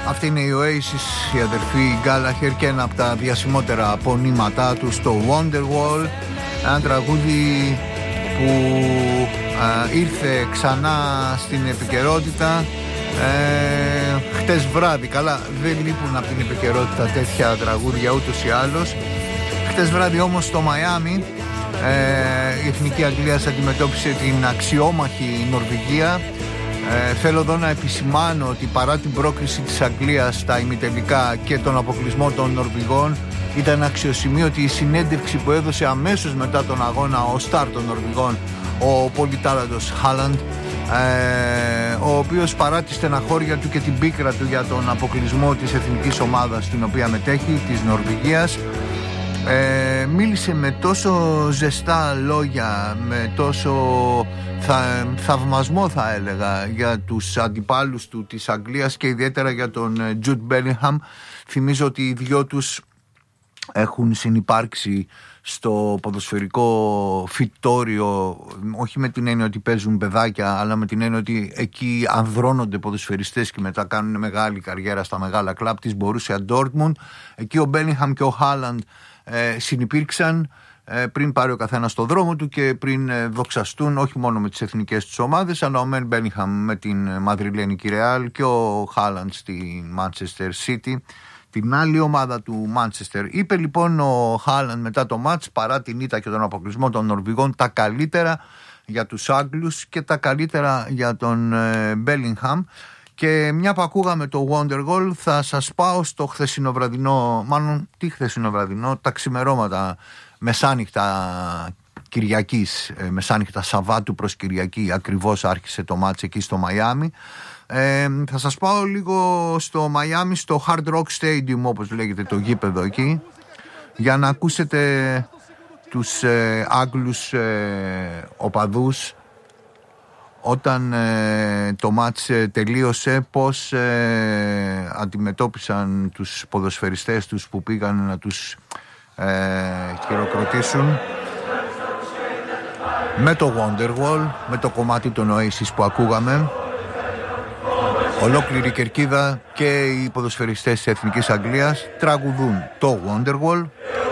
Αυτή είναι η Oasis, η αδερφή Gallagher, και ένα από τα διασημότερα απονήματά του, το Wonderwall. Ένα τραγούδι που ήρθε ξανά στην επικαιρότητα χτες βράδυ. Καλά, δεν λείπουν από την επικαιρότητα τέτοια τραγούδια ούτως ή άλλως. Χτες βράδυ όμως στο Μαϊάμι η Εθνική Αγγλίας αντιμετώπισε την αξιόμαχη Νορβηγία. Θέλω εδώ να επισημάνω ότι παρά την πρόκριση της Αγγλίας στα ημιτελικά και τον αποκλεισμό των Νορβηγών, ήταν αξιοσημείωτη η συνέντευξη που έδωσε αμέσως μετά τον αγώνα ο στάρ των Νορβηγών, ο πολυτάλαντος Χάλαντ, ο οποίος παρά τη στεναχώρια του και την πίκρα του για τον αποκλεισμό της εθνικής ομάδας στην οποία μετέχει, της Νορβηγίας, μίλησε με τόσο ζεστά λόγια, με τόσο θαυμασμό θα έλεγα για τους αντιπάλους του της Αγγλίας και ιδιαίτερα για τον Τζουντ Μπέλιγχαμ. Θυμίζω ότι οι δυο τους έχουν συνυπάρξει στο ποδοσφαιρικό φυτόριο, όχι με την έννοια ότι παίζουν παιδάκια, αλλά με την έννοια ότι εκεί ανδρώνονται ποδοσφαιριστές και μετά κάνουν μεγάλη καριέρα στα μεγάλα κλαμπ της Μπορούσια Ντόρτμουντ. Εκεί ο Μπέλιγχαμ και ο Χάλαντ συνυπήρξαν πριν πάρει ο καθένας στο δρόμο του και πριν δοξαστούν όχι μόνο με τις εθνικές τους ομάδες, αλλά ο Μεν Μπέλιγχαμ με την Μαδριλένικη Ρεάλ και ο Χάλαντ στη Manchester City, την άλλη ομάδα του Manchester. Είπε λοιπόν ο Χάλαντ μετά το μάτς, παρά την ήττα και τον αποκλεισμό των Νορβηγών, τα καλύτερα για τους Άγγλους και τα καλύτερα για τον Μπέλιγχαμ. Και μια που ακούγαμε το Wonderwall, θα σας πάω στο χθεσινοβραδινό, μάλλον τι χθεσινοβραδινό, τα ξημερώματα μεσάνυχτα Κυριακής, μεσάνυχτα Σαββάτου προς Κυριακή ακριβώς άρχισε το μάτς εκεί στο Μαϊάμι. Θα σας πάω λίγο στο Μαϊάμι, στο Hard Rock Stadium όπως λέγεται το γήπεδο εκεί, για να ακούσετε τους Άγγλους οπαδούς όταν το μάτς τελείωσε, πώς αντιμετώπισαν τους ποδοσφαιριστές τους που πήγαν να τους χειροκροτήσουν με το Wonderwall, με το κομμάτι των Oasis που ακούγαμε. Ολόκληρη η κερκίδα και οι ποδοσφαιριστές της Εθνικής Αγγλίας τραγουδούν το Wonderwall.